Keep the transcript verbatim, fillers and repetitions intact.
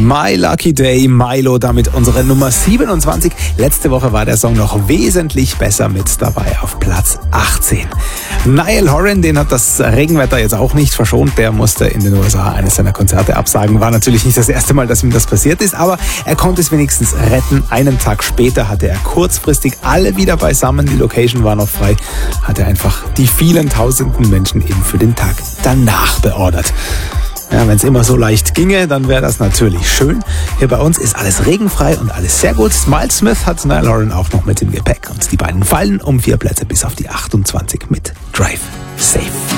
My Lucky Day, Milo, damit unsere Nummer siebenundzwanzig. Letzte Woche war der Song noch wesentlich besser mit dabei auf Platz achtzehn. Niall Horan, den hat das Regenwetter jetzt auch nicht verschont. Der musste in den U S A eines seiner Konzerte absagen. War natürlich nicht das erste Mal, dass ihm das passiert ist, aber er konnte es wenigstens retten. Einen Tag später hatte er kurzfristig alle wieder beisammen. Die Location war noch frei. Hat er einfach die vielen tausenden Menschen eben für den Tag danach beordert. Ja, wenn es immer so leicht ginge, dann wäre das natürlich schön. Hier bei uns ist alles regenfrei und alles sehr gut. Miles Smith hat Niall Horan auch noch mit im Gepäck. Und die beiden fallen um vier Plätze bis auf die achtundzwanzig mit Drive Safe.